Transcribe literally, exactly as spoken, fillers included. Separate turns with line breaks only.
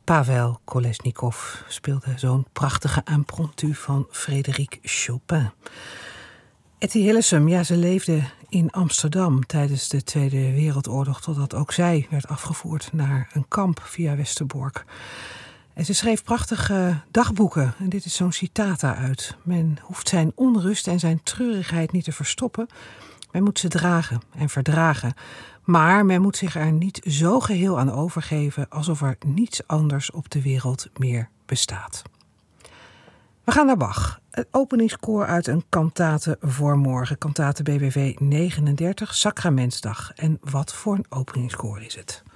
Pavel Kolesnikov speelde zo'n prachtige impromptu van Frédéric Chopin. Etty Hillesum, ja, ze leefde in Amsterdam tijdens de Tweede Wereldoorlog, totdat ook zij werd afgevoerd naar een kamp via Westerbork. En ze schreef prachtige dagboeken. En dit is zo'n citaat daaruit. Men hoeft zijn onrust en zijn treurigheid niet te verstoppen. Men moet ze dragen en verdragen. Maar men moet zich er niet zo geheel aan overgeven alsof er niets anders op de wereld meer bestaat. We gaan naar Bach. Het openingskoor uit een kantate voor morgen. Kantate B W V negenendertig, Sacramentsdag. En wat voor een openingskoor is het?